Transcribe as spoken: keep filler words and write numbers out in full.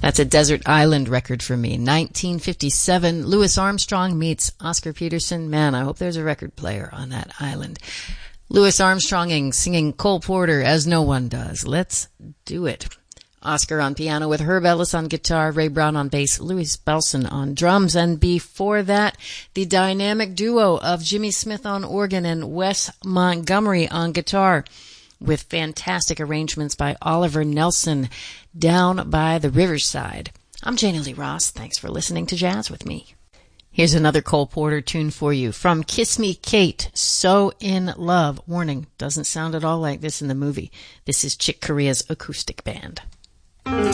That's a desert island record for me. nineteen fifty-seven, Louis Armstrong meets Oscar Peterson. Man, I hope there's a record player on that island. Louis Armstrong singing Cole Porter as no one does. Let's do it. Oscar on piano with Herb Ellis on guitar, Ray Brown on bass, Louis Bellson on drums, and before that, the dynamic duo of Jimmy Smith on organ and Wes Montgomery on guitar, with fantastic arrangements by Oliver Nelson, Down by the Riverside. I'm Janie Lee Ross. Thanks for listening to Jazz with me. Here's another Cole Porter tune for you from Kiss Me Kate, So in Love. Warning, doesn't sound at all like this in the movie. This is Chick Corea's acoustic band.